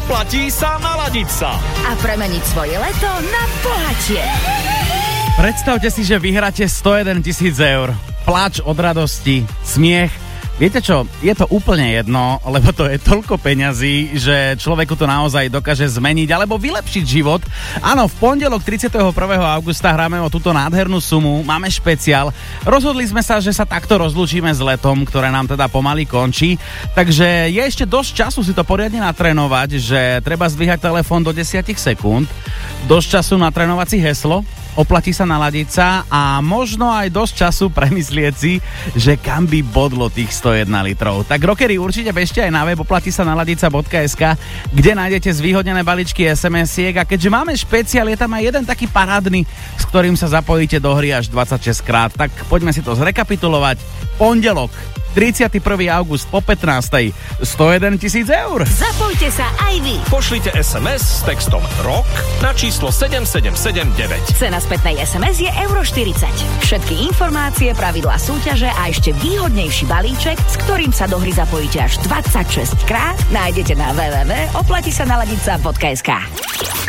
Oplatí sa naladiť sa. A premeniť svoje leto na bohatie. Predstavte si, že vyhráte 101 000 eur. Pláč od radosti, smiech. Viete čo, je to úplne jedno, lebo to je toľko peňazí, že človeku to naozaj dokáže zmeniť alebo vylepšiť život. Áno, v pondelok 31. augusta hráme o túto nádhernú sumu, máme špeciál. Rozhodli sme sa, že sa takto rozlúčime s letom, ktoré nám teda pomaly končí, takže je ešte dosť času si to poriadne natrénovať, že treba zdvíhať telefón do 10 sekúnd, dosť času natrénovať si heslo, oplatí sa naladiť sa a možno aj dosť času premyslieť si, že kam by bodlo tých 101 litrov. Tak rockery, určite bežte aj na web oplatí sa naladiť sa.sk, kde nájdete zvýhodnené balíčky SMS-iek a keďže máme špeciál, je tam aj jeden taký parádny, s ktorým sa zapojíte do hry až 26 krát. Tak poďme si to zrekapitulovať. Pondelok 31. august po 15. 101 000 eur. Zapojte sa aj vy. Pošlite SMS s textom ROK na číslo 7779. Cena spätnej SMS je €40. Všetky informácie, pravidlá súťaže a ešte výhodnejší balíček, s ktorým sa do hry zapojíte až 26 krát, nájdete na www.oplatisanaladica.sk.